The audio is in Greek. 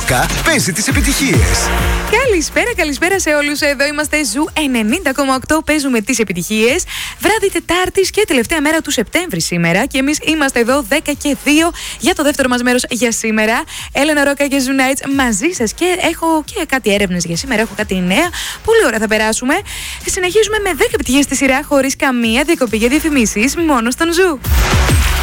Ράκα παίζει τις επιτυχίες. Καλησπέρα σε όλους. Εδώ είμαστε Ζου 90,8. Παίζουμε τις επιτυχίες. Βράδυ Τετάρτης και τελευταία μέρα του Σεπτέμβρη σήμερα. Και εμείς είμαστε εδώ 10 και 2 για το δεύτερο μας μέρος για σήμερα. Έλενα Ρώκα και Ζου Nights μαζί σας. Και έχω και κάτι έρευνες για σήμερα. Έχω κάτι νέα. Πολύ ωραία θα περάσουμε. Συνεχίζουμε με 10 επιτυχίες στη σειρά χωρίς καμία διακοπή για διαφημίσεις. Μόνο στον Ζου.